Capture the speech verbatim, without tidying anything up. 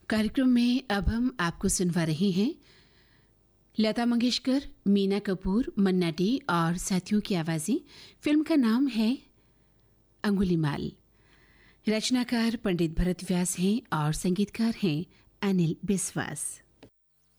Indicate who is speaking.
Speaker 1: कार्यक्रम में अब हम आपको सुनवा रहे हैं लता मंगेशकर, मीना कपूर, मन्ना डे और साथियों की आवाज़ें। फिल्म का नाम है अंगुलीमाल। रचनाकार पंडित भरत व्यास हैं और संगीतकार हैं अनिल बिस्वास।